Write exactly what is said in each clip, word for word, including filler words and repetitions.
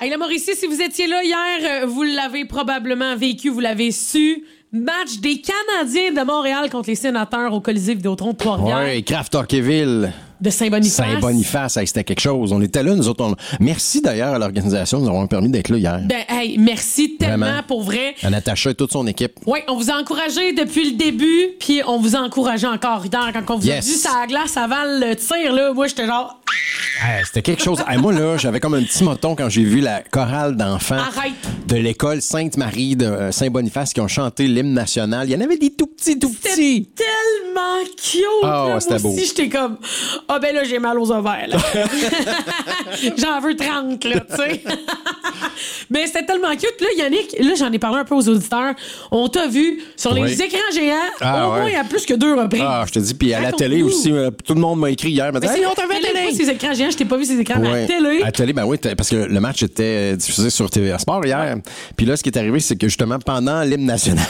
Hey, la Mauricie, si vous étiez là hier, vous l'avez probablement vécu, vous l'avez su. Match des Canadiens de Montréal contre les Sénateurs au Colisée Vidéotron de Trois-Rivières. Oui, Kraft Hockeyville. De Saint-Boniface. Saint-Boniface, hey, c'était quelque chose. On était là, nous autres. On... Merci d'ailleurs à l'organisation de nous avoir permis d'être là hier. Ben, hey, merci tellement, Vraiment. Pour vrai. À Natacha et toute son équipe. Oui, on vous a encouragé depuis le début, puis on vous a encouragé encore. Hier, quand on vous Yes. a dit ça à la glace avant le tir, là, moi, j'étais genre... Hey, c'était quelque chose. Hey, moi, là, j'avais comme un petit moton quand j'ai vu la chorale d'enfants Arrête. de l'école Sainte-Marie de euh, Saint-Boniface qui ont chanté l'hymne national. Il y en avait des tout petits, tout petits. C'était tellement cute. Ah, là. ouais, Moi c'était beau. aussi, j'étais comme... Ah, ben là, j'ai mal aux ovaires, là. J'en veux trente, là, tu sais. Mais c'était tellement cute. Là, Yannick, là, j'en ai parlé un peu aux auditeurs. On t'a vu sur les Oui. écrans géants, Ah, au ouais. moins à plus que deux reprises. Ah, je te dis, puis à la Raconte-nous. télé aussi, euh, tout le monde m'a écrit hier. M'a dit, Mais hey, c'est on t'a vu à la télé. télé. Pas ces écrans géants, je t'ai pas vu ces écrans, mais à la Ouais. télé. À la télé, ben oui, t- parce que le match était diffusé sur T V A Sport hier. Puis là, ce qui est arrivé, c'est que justement, pendant l'hymne national,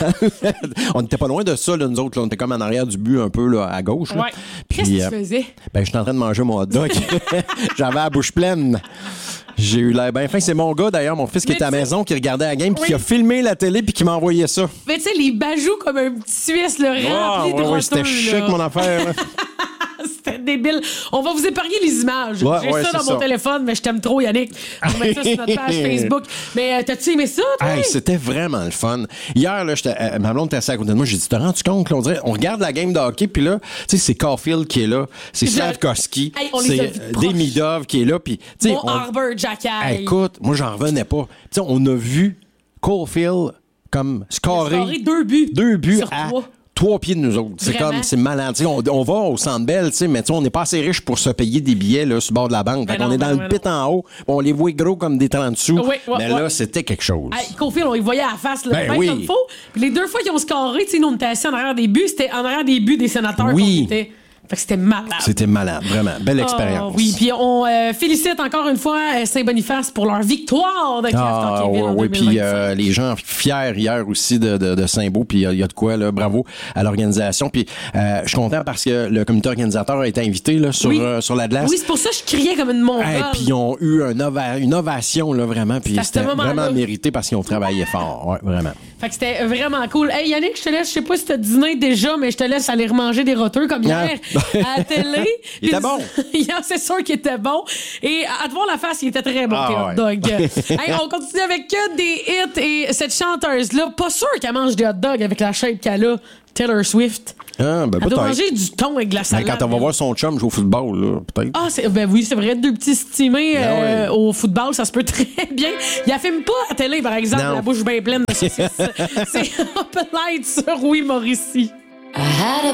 on n'était pas loin de ça, là, nous autres. Là, on était comme en arrière du but, un peu là, à gauche. Là. Ouais. Puis, Qu'est-ce que tu euh, faisais? Ben, j'étais en train de manger mon hot dog. J'avais la bouche pleine. J'ai eu l'air bien fin. C'est mon gars, d'ailleurs, mon fils qui Mais était à la tu- maison, qui regardait la game, puis Oui. qui a filmé la télé, puis qui m'a envoyé ça. Mais tu sais, les bajoux comme un petit Suisse, le rempli Ah, de ouais, ouais, roteux, c'était là. chic, mon affaire. là. C'était débile. On va vous épargner les images. Ouais, J'ai ouais, ça c'est dans ça. mon téléphone, mais je t'aime trop, Yannick. On va mettre ça sur notre page Facebook. Mais euh, t'as-tu aimé ça, toi? Hey, c'était vraiment le fun. Hier, là, j'étais, euh, ma blonde était assise à côté de moi. J'ai dit, t'as rendu compte, là, on dirait, on regarde la game de hockey, puis là, tu sais, c'est Caulfield qui est là, c'est Je- Slavkovski, Hey, on les c'est a vus de euh, proche. Demidov qui est là, puis, tu sais, Mon on- Arbor Jacky. Hey, écoute, moi, j'en revenais pas. Tu sais, on a vu Caulfield comme scorer Scoré deux buts. deux buts sur à trois. trois pieds de nous autres. C'est Vraiment? comme, c'est malade. Tu sais, on, on va au Centre Bell, tu sais, mais tu sais, on n'est pas assez riche pour se payer des billets là, sur le bord de la banque. Ben Fait qu'on non, est dans ben le non, pit en haut, on les voit gros comme des trente sous. Oui, ouais, mais ouais. là, c'était quelque chose. Hey, Caulfield, on y voyait à la face, là, Ben bien oui. comme faut. Puis les deux fois qu'ils ont scoré, tu sais, nous, on était assis en arrière des buts, c'était en arrière des buts des sénateurs Oui. qu'on était. Fait que c'était malade. C'était malade, vraiment. Belle Ah, expérience. oui, puis on euh, félicite encore une fois euh, Saint-Boniface pour leur victoire de Kraft Ah, Hockeyville ouais, en ouais. deux mille vingt-cinq. Puis euh, les gens fiers hier aussi de, de, de Saint-Beau. Puis il y, y a de quoi, là. Bravo à l'organisation. Puis euh, je suis content parce que le comité organisateur a été invité là, sur, Oui. euh, sur la glace. Oui, c'est pour ça que je criais comme une mongole. Et puis ils ont eu un ova- une ovation, là, vraiment. Puis À ce c'était moment-là. vraiment mérité parce qu'ils ont travaillé fort. Ouais, vraiment. Fait que c'était vraiment cool. Hey Yannick, je te laisse, je sais pas si t'as dîné déjà, mais je te laisse aller remanger des roteux comme hier à la télé. Il était Puis- bon. Hier, c'est sûr qu'il était bon. Et à te voir la face, il était très bon, Ah, tes hot ouais. dogs. Hey, on continue avec que des hits et cette chanteuse-là, pas sûre qu'elle mange des hot dogs avec la shape qu'elle a, Taylor Swift. Ah, ben Elle doit peut-être. manger du thon avec de la Ben, salade. quand on va voir son chum jouer au football, là, peut-être. Ah, c'est, ben oui, c'est vrai, deux petits stimés Ben euh, ouais. au football, ça se peut très bien. Il la filme pas à télé, par exemple, Non. la bouche bien pleine de saucisses. C'est Up Light sur Oui Mauricie.